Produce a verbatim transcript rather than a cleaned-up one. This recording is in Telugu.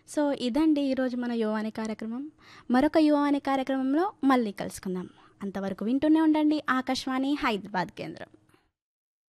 సో ఇదండి ఈరోజు మన యువాని కార్యక్రమం. మరొక యువాని కార్యక్రమంలో మళ్ళీ కలుసుకుందాం. అంతవరకు వింటూనే ఉండండి ఆకాశవాణి హైదరాబాద్ కేంద్రం.